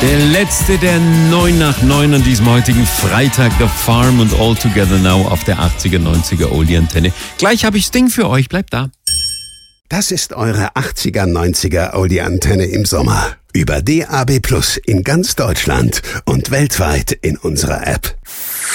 Der letzte der 9 nach 9 an diesem heutigen Freitag. The Farm und All Together Now auf der 80er, 90er Oldie-Antenne. Gleich habe ich Sting für euch. Bleibt da. Das ist eure 80er, 90er Oldie-Antenne im Sommer. Über DAB+ in ganz Deutschland und weltweit in unserer App.